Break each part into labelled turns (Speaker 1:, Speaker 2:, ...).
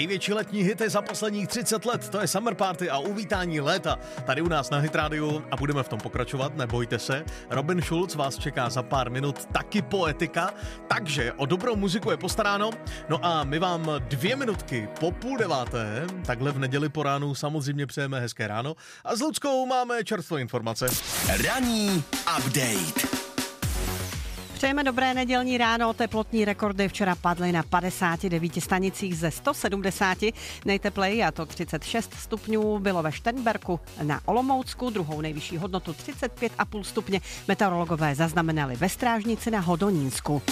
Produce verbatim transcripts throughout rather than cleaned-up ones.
Speaker 1: Největší letní hity za posledních třicet let, to je Summer Party a uvítání léta tady u nás na Hit Radio a budeme v tom pokračovat, nebojte se. Robin Schulz vás čeká za pár minut, taky poetika, takže o dobrou muziku je postaráno. No a my vám dvě minutky po půl deváté, takhle v neděli po ránu samozřejmě přejeme hezké ráno a s Luckou máme čerstvé informace.
Speaker 2: Ranní update.
Speaker 3: Přejeme dobré nedělní ráno, teplotní rekordy včera padly na padesáti devíti stanicích ze sto sedmdesáti. Nejtepleji, a to třicet šest stupňů, bylo ve Šternberku na Olomoucku, druhou nejvyšší hodnotu třicet pět a půl stupně meteorologové zaznamenali ve Strážnici na Hodonínsku.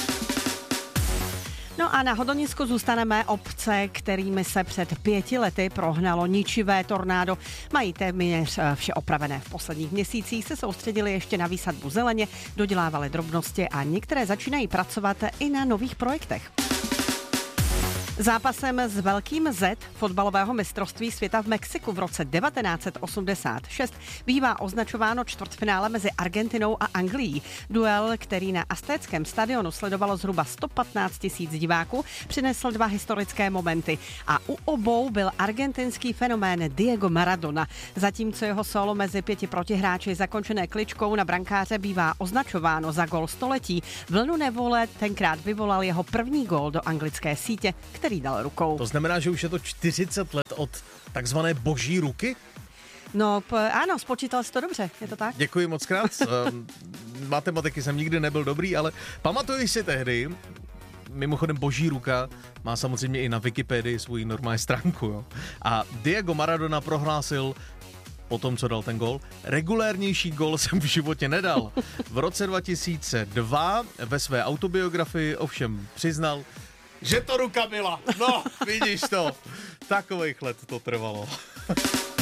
Speaker 3: No a na Hodonínsku zůstaneme. Obce, kterými se před pěti lety prohnalo ničivé tornádo, mají téměř vše opravené. V posledních měsících se soustředili ještě na výsadbu zeleně, dodělávali drobnosti a některé začínají pracovat i na nových projektech. Zápasem s velkým Z fotbalového mistrovství světa v Mexiku v roce devatenáct set osmdesát šest bývá označováno čtvrtfinále mezi Argentinou a Anglií. Duel, který na Aztéckém stadionu sledovalo zhruba sto patnáct tisíc diváků, přinesl dva historické momenty a u obou byl argentinský fenomén Diego Maradona. Zatímco jeho solo mezi pěti protihráči zakončené kličkou na brankáře bývá označováno za gól století, vlnu nevole tenkrát vyvolal jeho první gól do anglické sítě, který dal rukou.
Speaker 1: To znamená, že už je to čtyřicet let od takzvané boží ruky?
Speaker 3: No, p- ano, spočítal jsi to dobře, je to tak?
Speaker 1: Děkuji moc krát. Matematiky jsem nikdy nebyl dobrý, ale pamatuji si tehdy, mimochodem boží ruka má samozřejmě i na Wikipedii svou normální stránku. Jo? A Diego Maradona prohlásil po tom, co dal ten gól, regulérnější gól jsem v životě nedal. V roce dva tisíce dva ve své autobiografii ovšem přiznal, že to ruka byla. No, vidíš to. Takových let to trvalo.